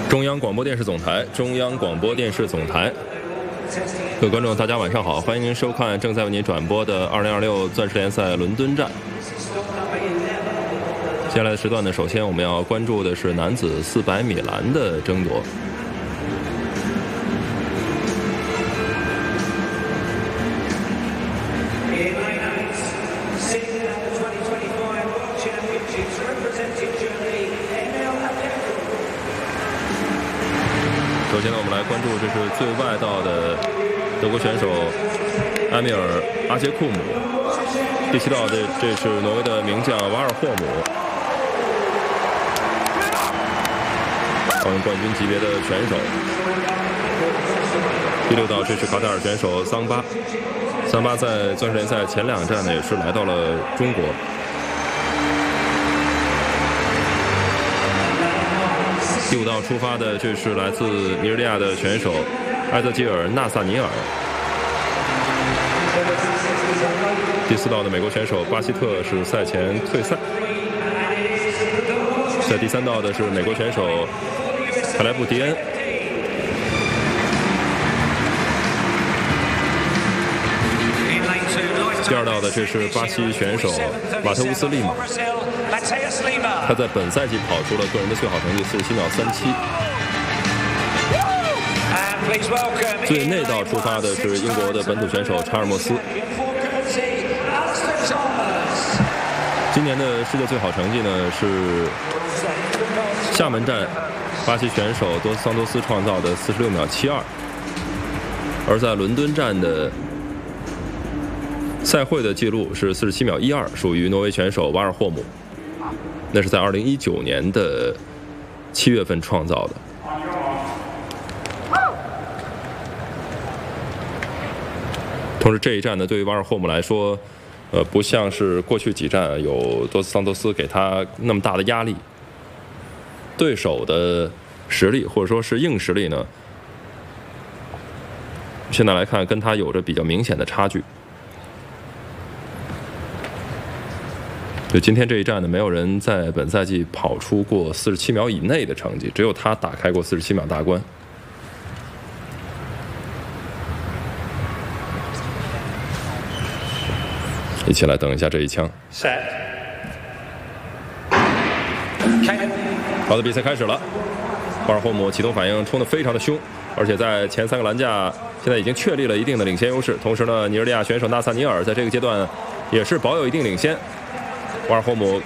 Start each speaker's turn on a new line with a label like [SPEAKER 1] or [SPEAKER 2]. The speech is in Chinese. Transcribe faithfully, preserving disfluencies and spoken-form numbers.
[SPEAKER 1] 中央广播电视总台，中央广播电视总台，各位观众，大家晚上好，欢迎您收看正在为您转播的二零二六钻石联赛伦敦站。接下来的时段呢，首先我们要关注的是男子四百米栏的争夺。首先呢，我们来关注这是最外道的德国选手埃米尔·阿杰库姆，第七道的这是挪威的名将瓦尔霍姆，奥运冠军级别的选手。第六道这是卡塔尔选手桑巴，桑巴在钻石联赛前两站呢也是来到了中国。第五道出发的，这是来自尼日利亚的选手埃泽吉尔·纳萨尼尔。第四道的美国选手巴希特是赛前退赛。在第三道的是美国选手卡莱布·迪恩。第二道的这是巴西选手马特乌斯利马，他在本赛季跑出了个人的最好成绩四十七秒三七。最内道出发的是英国的本土选手查尔莫斯。今年的世界最好成绩呢是厦门站巴西选手多斯桑多斯创造的四十六秒七二，而在伦敦站的赛会的记录是四十七秒一二，属于挪威选手瓦尔霍姆，那是在二零一九年的七月份创造的。同时这一站呢，对于瓦尔霍姆来说，呃，不像是过去几站有多斯桑多斯给他那么大的压力，对手的实力或者说是硬实力呢，现在来看跟他有着比较明显的差距。就今天这一站呢，没有人在本赛季跑出过四十七秒以内的成绩，只有他打开过四十七秒大关。一起来等一下这一枪。好的，比赛开始了。瓦尔霍姆启动反应冲得非常的凶，而且在前三个栏架现在已经确立了一定的领先优势。同时呢，尼日利亚选手纳萨尼尔在这个阶段也是保有一定领先。瓦尔霍姆